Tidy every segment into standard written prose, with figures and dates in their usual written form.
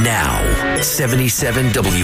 Now, 77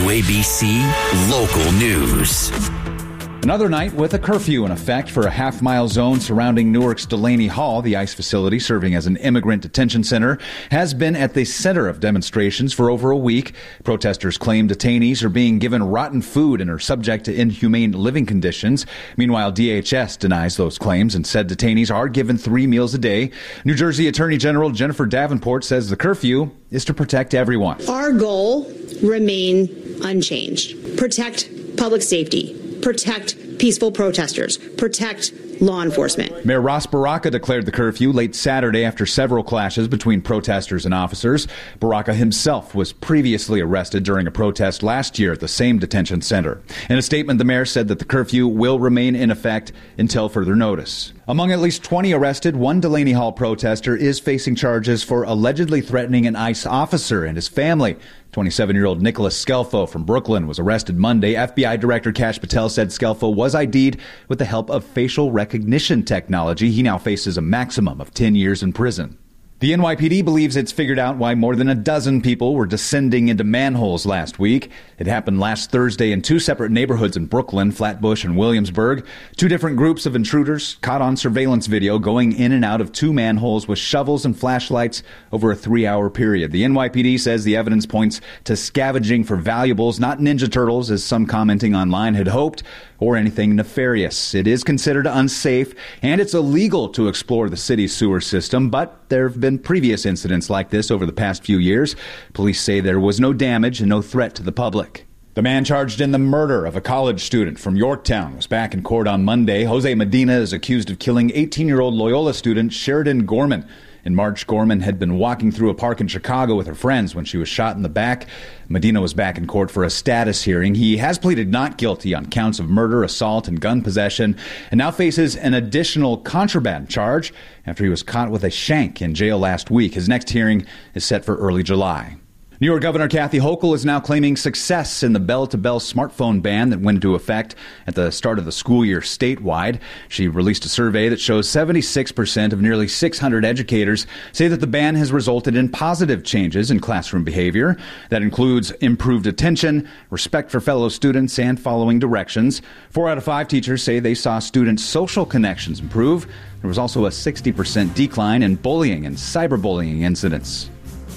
WABC Local News. Another night with a curfew in effect for a half-mile zone surrounding Newark's Delaney Hall. The ICE facility, serving as an immigrant detention center, has been at the center of demonstrations for over a week. Protesters claim detainees are being given rotten food and are subject to inhumane living conditions. Meanwhile, DHS denies those claims and said detainees are given 3 meals a day. New Jersey Attorney General Jennifer Davenport says the curfew is to protect everyone. Our goal remain unchanged. Protect public safety. Protect peaceful protesters. Protect law enforcement. Mayor Ras Baraka declared the curfew late Saturday after several clashes between protesters and officers. Baraka himself was previously arrested during a protest last year at the same detention center. In a statement, the mayor said that the curfew will remain in effect until further notice. Among at least 20 arrested, one Delaney Hall protester is facing charges for allegedly threatening an ICE officer and his family. 27-year-old Nicholas Scelfo from Brooklyn was arrested Monday. FBI Director Kash Patel said Scelfo was ID'd with the help of facial recognition technology. He now faces a maximum of 10 years in prison. The NYPD believes it's figured out why more than a dozen people were descending into manholes last week. It happened last Thursday in two separate neighborhoods in Brooklyn, Flatbush and Williamsburg. Two different groups of intruders caught on surveillance video going in and out of two manholes with shovels and flashlights over a 3-hour period. The NYPD says the evidence points to scavenging for valuables, not Ninja Turtles, as some commenting online had hoped, or anything nefarious. It is considered unsafe, and it's illegal to explore the city's sewer system, but there have been previous incidents like this over the past few years. Police say there was no damage and no threat to the public. The man charged in the murder of a college student from Yorktown was back in court on Monday. Jose Medina is accused of killing 18-year-old Loyola student Sheridan Gorman. In March, Gorman had been walking through a park in Chicago with her friends when she was shot in the back. Medina was back in court for a status hearing. He has pleaded not guilty on counts of murder, assault, and gun possession, and now faces an additional contraband charge after he was caught with a shank in jail last week. His next hearing is set for early July. New York Governor Kathy Hochul is now claiming success in the bell-to-bell smartphone ban that went into effect at the start of the school year statewide. She released a survey that shows 76% of nearly 600 educators say that the ban has resulted in positive changes in classroom behavior. That includes improved attention, respect for fellow students, and following directions. 4 out of 5 teachers say they saw students' social connections improve. There was also a 60% decline in bullying and cyberbullying incidents.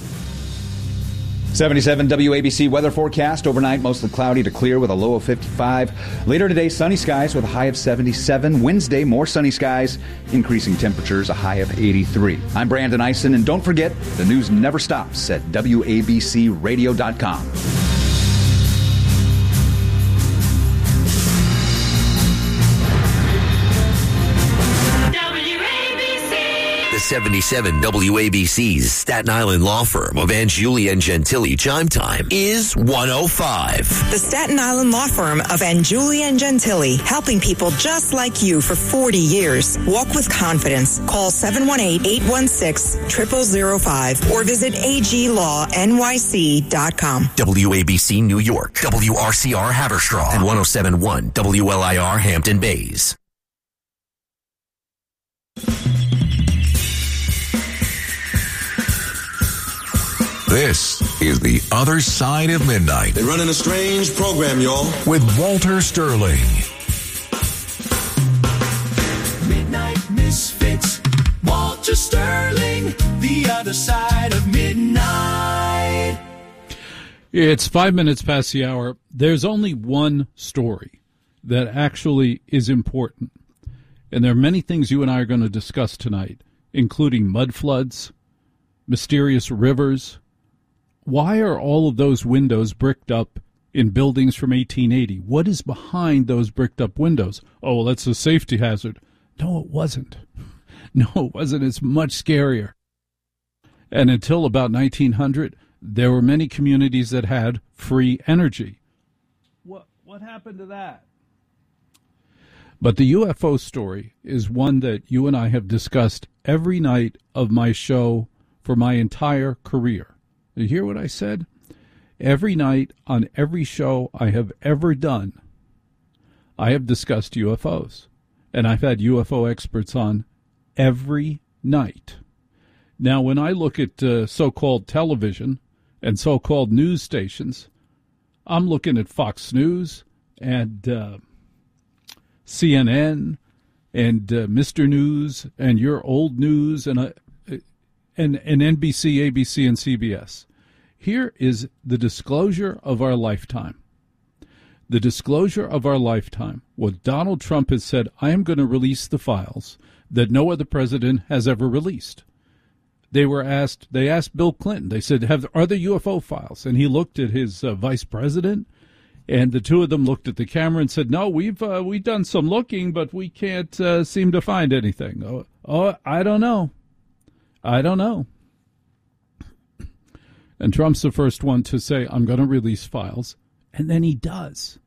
77 WABC weather forecast. Overnight, mostly cloudy to clear with a low of 55. Later today, sunny skies with a high of 77. Wednesday, more sunny skies, increasing temperatures, a high of 83. I'm Brandon Eisen, and don't forget, the news never stops at WABCRadio.com. 77 WABC's Staten Island law firm of Angiulia and Gentili chime time is 105. The Staten Island law firm of Angiulia and Gentili, helping people just like you for 40 years. Walk with confidence. Call 718-816-0005 or visit aglawnyc.com. WABC New York, WRCR Haverstraw, and 107.1 WLIR Hampton Bays. This is The Other Side of Midnight. They're running a strange program, y'all. With Walter Sterling. Midnight Misfits. Walter Sterling. The Other Side of Midnight. It's 5 minutes past the hour. There's only one story that actually is important. And there are many things you and I are going to discuss tonight, including mud floods, mysterious rivers. Why are all of those windows bricked up in buildings from 1880? What is behind those bricked up windows? Oh, well, that's a safety hazard. No, it wasn't. No, it wasn't. It's much scarier. And until about 1900, there were many communities that had free energy. What happened to that? But the UFO story is one that you and I have discussed every night of my show for my entire career. You hear what I said? Every night on every show I have ever done, I have discussed UFOs. And I've had UFO experts on every night. Now, when I look at so-called television and so-called news stations. I'm looking at Fox News and CNN and Mr. News and Your Old News and NBC, ABC, and CBS. Here is the disclosure of our lifetime. The disclosure of our lifetime. What Donald Trump has said, I am going to release the files that no other president has ever released. They asked Bill Clinton, they said, are there UFO files? And he looked at his vice president, and the two of them looked at the camera and said, no, we've done some looking, but we can't seem to find anything. I don't know. And Trump's the first one to say, I'm going to release files. And then he does.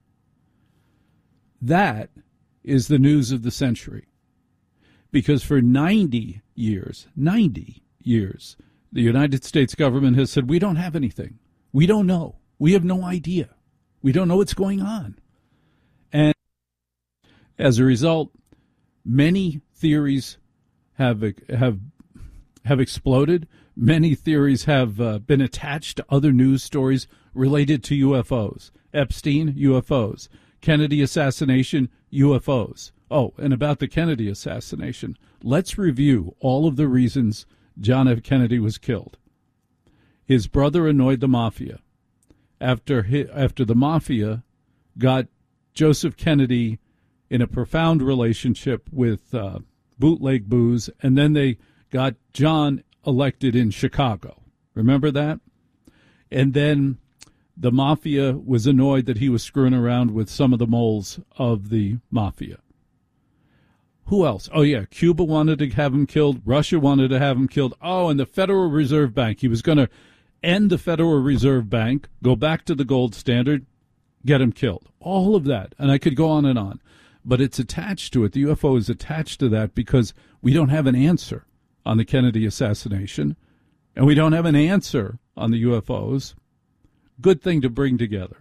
That is the news of the century. Because for 90 years, the United States government has said, we don't have anything. We don't know. We have no idea. We don't know what's going on. And as a result, many theories have exploded. Many theories have been attached to other news stories related to UFOs. Epstein, UFOs. Kennedy assassination, UFOs. Oh, and about the Kennedy assassination, let's review all of the reasons John F. Kennedy was killed. His brother annoyed the mafia. After the mafia got Joseph Kennedy in a profound relationship with bootleg booze, and then they got John elected in Chicago. Remember that? And then the mafia was annoyed that he was screwing around with some of the moles of the mafia. Who else? Oh, yeah, Cuba wanted to have him killed. Russia wanted to have him killed. Oh, and the Federal Reserve Bank. He was going to end the Federal Reserve Bank, go back to the gold standard, get him killed. All of that. And I could go on and on. But it's attached to it. The UFO is attached to that because we don't have an answer on the Kennedy assassination, and we don't have an answer on the UFOs. Good thing to bring together.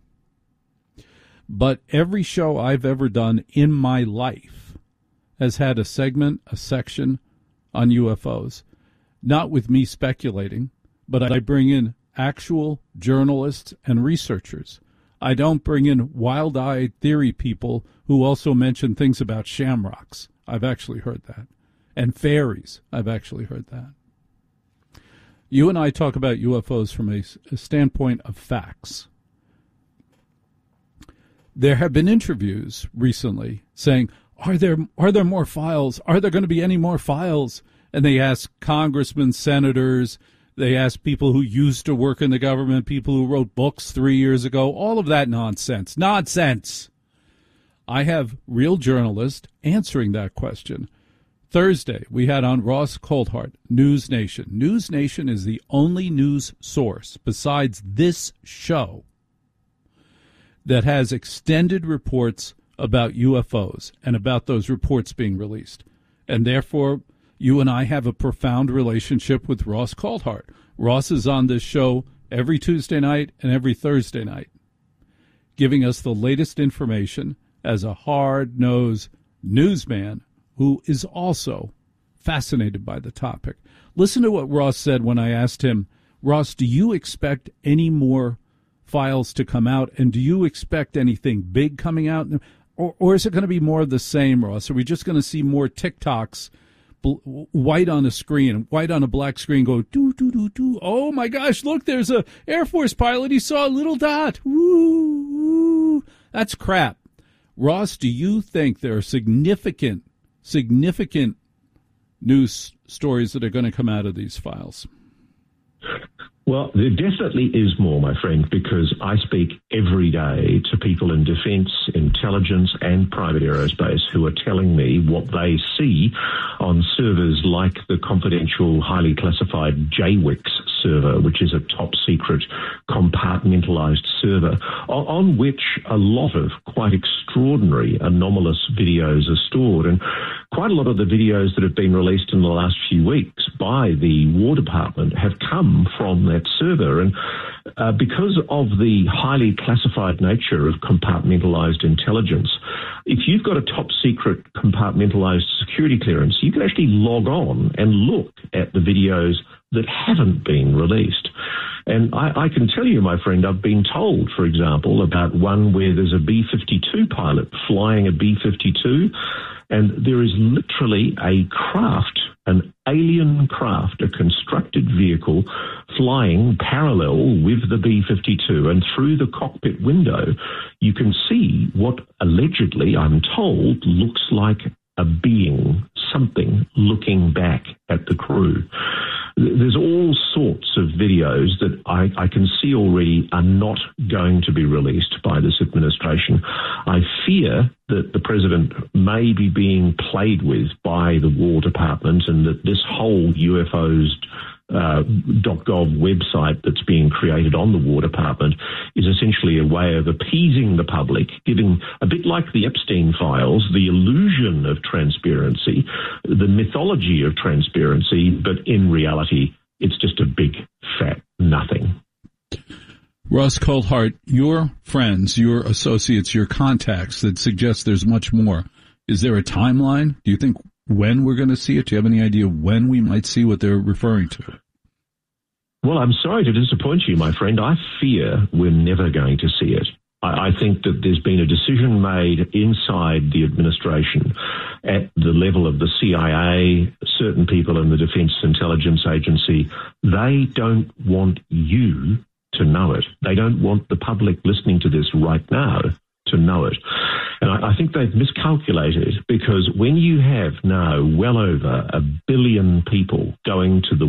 But every show I've ever done in my life has had a segment, a section on UFOs. Not with me speculating, but I bring in actual journalists and researchers. I don't bring in wild-eyed theory people who also mention things about shamrocks. I've actually heard that. And fairies. I've actually heard that. You and I talk about UFOs from a standpoint of facts. There have been interviews recently saying, are there more files? Are there going to be any more files? And they ask congressmen, senators, they ask people who used to work in the government, people who wrote books 3 years ago, all of that nonsense. Nonsense! I have real journalists answering that question. Thursday, we had on Ross Coulthart, News Nation. News Nation is the only news source besides this show that has extended reports about UFOs and about those reports being released. And therefore, you and I have a profound relationship with Ross Coulthart. Ross is on this show every Tuesday night and every Thursday night, giving us the latest information as a hard-nosed newsman who is also fascinated by the topic. Listen to what Ross said when I asked him, Ross, do you expect any more files to come out, and do you expect anything big coming out? Or is it going to be more of the same, Ross? Are we just going to see more TikToks, white on a screen, white on a black screen, go, doo, doo, doo, doo. Oh, my gosh, look, there's a Air Force pilot. He saw a little dot. Woo, woo. That's crap. Ross, do you think there are significant news stories that are going to come out of these files? Well, there definitely is more, my friend, because I speak every day to people in defence, intelligence and private aerospace who are telling me what they see on servers like the confidential, highly classified JWICS server, which is a top-secret compartmentalized server, on which a lot of quite extraordinary anomalous videos are stored. And quite a lot of the videos that have been released in the last few weeks by the War Department have come from that server. And because of the highly classified nature of compartmentalized intelligence, if you've got a top-secret compartmentalized security clearance, you can actually log on and look at the videos that haven't been released. And I can tell you, my friend, I've been told, for example, about one where there's a B-52 pilot flying a B-52, and there is literally a craft, an alien craft, a constructed vehicle flying parallel with the B-52. And through the cockpit window, you can see what allegedly, I'm told, looks like a being, something looking back at the crew. There's all sorts of videos that I can see already are not going to be released by this administration. I fear that the president may be being played with by the War Department, and that this whole UFOs .gov website that's being created on the War Department is essentially a way of appeasing the public, giving, a bit like the Epstein files, the illusion of transparency, the mythology of transparency, but in reality, it's just a big, fat nothing. Ross Coulthart, your friends, your associates, your contacts that suggest there's much more. Is there a timeline? Do you think when we're going to see it? Do you have any idea when we might see what they're referring to? Well, I'm sorry to disappoint you, my friend. I fear we're never going to see it. I think that there's been a decision made inside the administration at the level of the CIA, certain people in the Defense Intelligence Agency. They don't want you to know it. They don't want the public listening to this right now to know it. And I think they've miscalculated, because when you have now well over 1 billion people going to the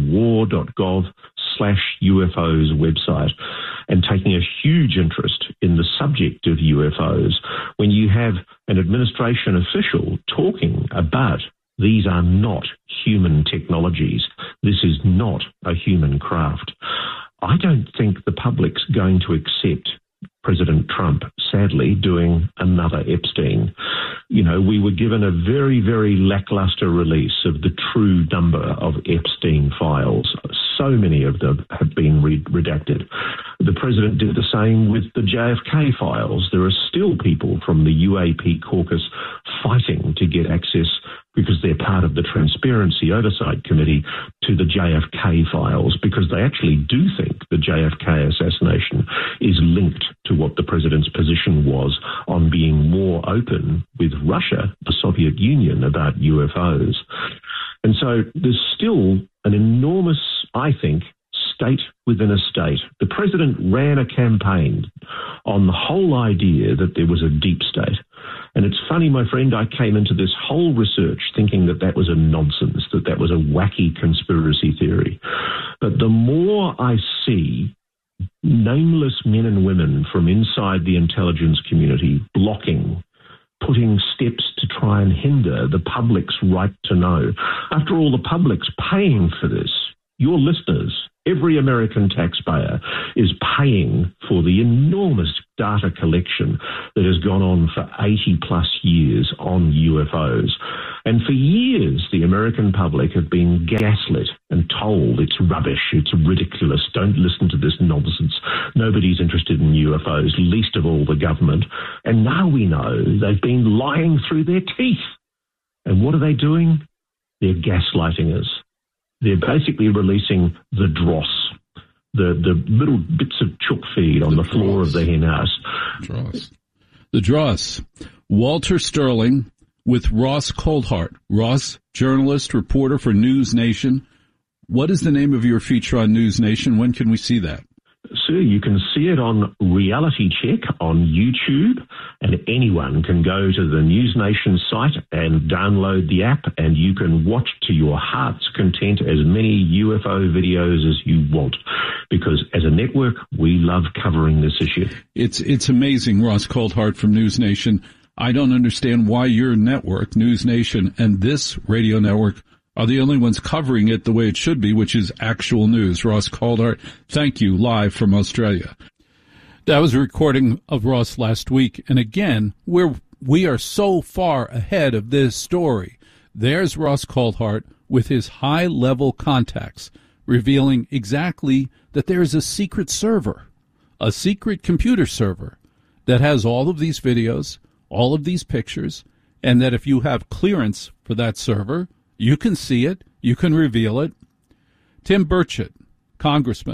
war.gov/UFOs website and taking a huge interest in the subject of UFOs, when you have an administration official talking about these are not human technologies, this is not a human craft, I don't think the public's going to accept President Trump, sadly, doing another Epstein. You know, we were given a very, very lackluster release of the true number of Epstein files. So many of them have been redacted. The president did the same with the JFK files. There are still people from the UAP caucus fighting to get access, because they're part of the Transparency Oversight Committee, to the JFK files, because they actually do think the JFK assassination is linked to what the president's position was on being more open with Russia, the Soviet Union, about UFOs. And so there's still an enormous, I think, state within a state. The president ran a campaign on the whole idea that there was a deep state. And it's funny, my friend, I came into this whole research thinking that that was a nonsense, that that was a wacky conspiracy theory. But the more I see nameless men and women from inside the intelligence community blocking, putting steps to try and hinder the public's right to know. After all, the public's paying for this. Your listeners, every American taxpayer, is paying for the enormous data collection that has gone on for 80 plus years on UFOs. And for years, the American public have been gaslit and told it's rubbish, it's ridiculous, don't listen to this nonsense. Nobody's interested in UFOs, least of all the government. And now we know they've been lying through their teeth. And what are they doing? They're gaslighting us. They're basically releasing the dross, the little bits of chook feed on the floor of the hen house. The dross. Walter Sterling with Ross Coulthart. Ross, journalist, reporter for News Nation. What is the name of your feature on News Nation? When can we see that? Sir, you can see it on Reality Check on YouTube, and anyone can go to the News Nation site and download the app, and you can watch to your heart's content as many UFO videos as you want, because as a network, we love covering this issue. It's amazing, Ross Coulthart from News Nation. I don't understand why your network, News Nation, and this radio network are the only ones covering it the way it should be, which is actual news. Ross Coulthart, thank you, live from Australia. That was a recording of Ross last week. And again, we are so far ahead of this story. There's Ross Coulthart with his high-level contacts, revealing exactly that there is a secret server, a secret computer server that has all of these videos, all of these pictures, and that if you have clearance for that server, you can see it, you can reveal it. Tim Burchett, congressman,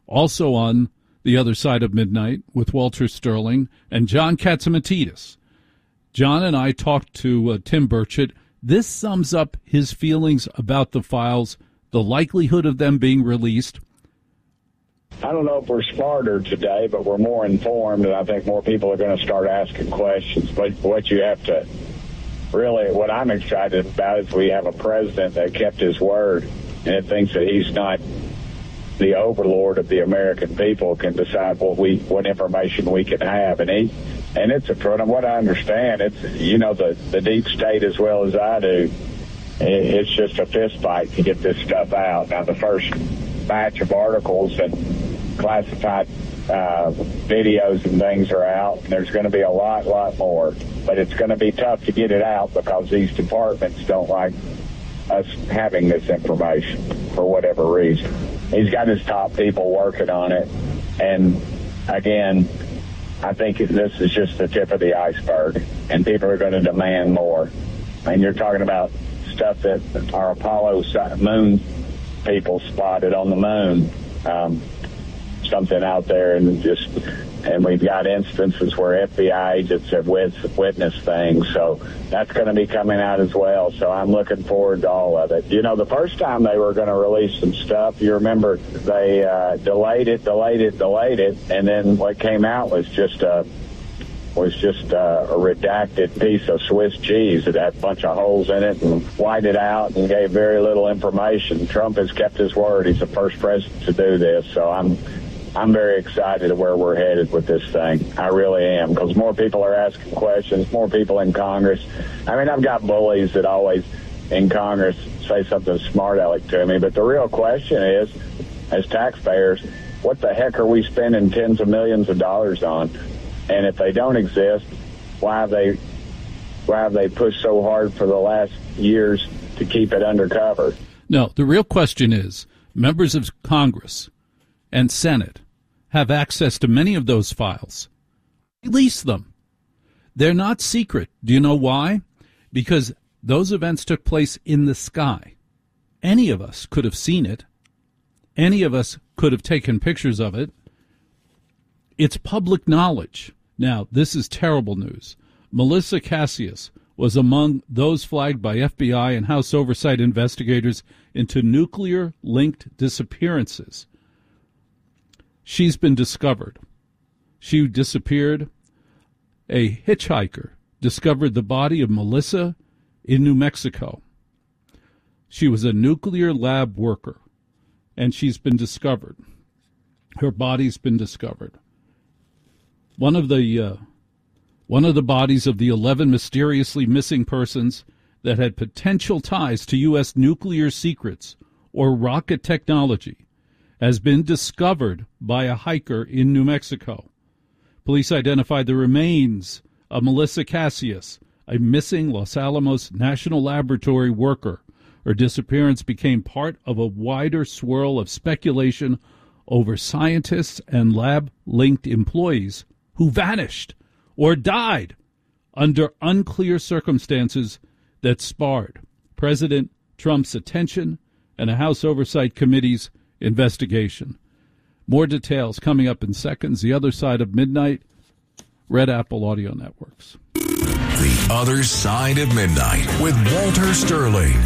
Also on the other side of midnight with Walter Sterling and John Catsimatidis. John and I talked to Tim Burchett. This sums up his feelings about the files, the likelihood of them being released. I don't know if we're smarter today, but we're more informed, and I think more people are going to start asking questions. But what you have to really, what I'm excited about is we have a president that kept his word, and it thinks that he's not the overlord of the American people, can decide what information we can have. And it's from what I understand, it's, the deep state as well as I do, it's just a fist fight to get this stuff out. Now, the first batch of articles and classified videos and things are out, and there's going to be a lot more. But it's going to be tough to get it out because these departments don't like us having this information for whatever reason. He's got his top people working on it, and again, I think this is just the tip of the iceberg, and people are going to demand more. And you're talking about stuff that our Apollo moon people spotted on the moon, something out there, and we've got instances where FBI agents have witnessed things, so that's going to be coming out as well. So I'm looking forward to all of it. The first time they were going to release some stuff, you remember they delayed it, and then what came out was just a redacted piece of Swiss cheese that had a bunch of holes in it and whited it out and gave very little information. Trump has kept his word. He's the first president to do this, so I'm very excited of where we're headed with this thing. I really am, because more people are asking questions, more people in Congress. I mean, I've got bullies that always in Congress say something smart aleck to me, but the real question is, as taxpayers, what the heck are we spending tens of millions of dollars on? And if they don't exist, why have they pushed so hard for the last years to keep it undercover? No, the real question is, members of Congress and Senate have access to many of those files. Release them. They're not secret. Do you know why? Because those events took place in the sky. Any of us could have seen it. Any of us could have taken pictures of it. It's public knowledge. Now, this is terrible news. Melissa Cassius was among those flagged by FBI and House Oversight investigators into nuclear-linked disappearances. She's been discovered. She disappeared. A hitchhiker discovered the body of Melissa in New Mexico. She was a nuclear lab worker, and she's been discovered. Her body's been discovered. One of the bodies of the 11 mysteriously missing persons that had potential ties to U.S. nuclear secrets or rocket technology has been discovered by a hiker in New Mexico. Police identified the remains of Melissa Cassius, a missing Los Alamos National Laboratory worker. Her disappearance became part of a wider swirl of speculation over scientists and lab-linked employees who vanished or died under unclear circumstances that sparred President Trump's attention and a House Oversight Committee's investigation. More details coming up in seconds. The Other Side of Midnight, Red Apple Audio Networks. The Other Side of Midnight with Walter Sterling.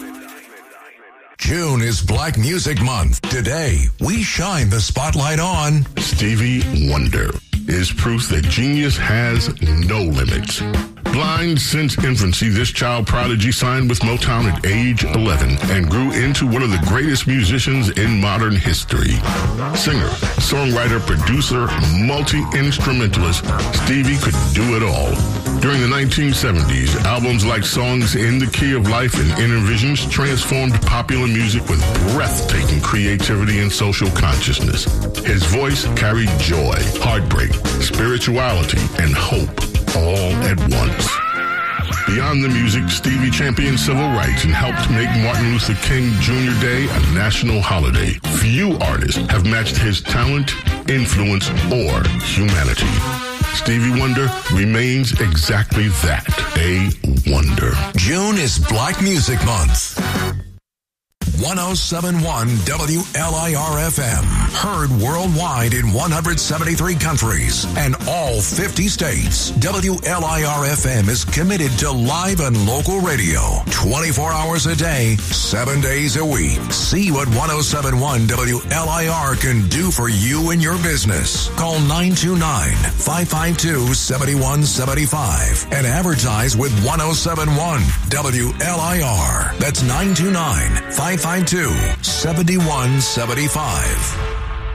June is Black Music Month. Today, we shine the spotlight on Stevie Wonder is proof that genius has no limits. Blind since infancy, this child prodigy signed with Motown at age 11 and grew into one of the greatest musicians in modern history. Singer, songwriter, producer, multi-instrumentalist, Stevie could do it all. During the 1970s, albums like Songs in the Key of Life and Inner Visions transformed popular music with breathtaking creativity and social consciousness. His voice carried joy, heartbreak, spirituality, and hope all at once. Beyond the music, Stevie championed civil rights and helped make Martin Luther King Jr. Day a national holiday. Few artists have matched his talent, influence, or humanity. Stevie Wonder remains exactly that, a wonder. June is Black Music Month. 1071 WLIR-FM. Heard worldwide in 173 countries and all 50 states. WLIR-FM is committed to live and local radio 24 hours a day, 7 days a week. See what 1071 WLIR can do for you and your business. Call 929-552-7175 and advertise with 1071 WLIR. That's 929-552-7175.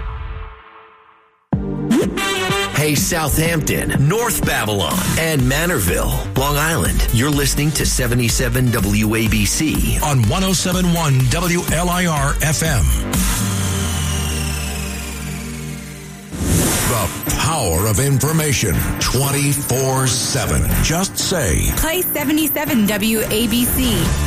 Hey, Southampton, North Babylon, and Manorville, Long Island. You're listening to 77 WABC on 1071 WLIR-FM. The power of information 24/7. Just say, play 77 WABC.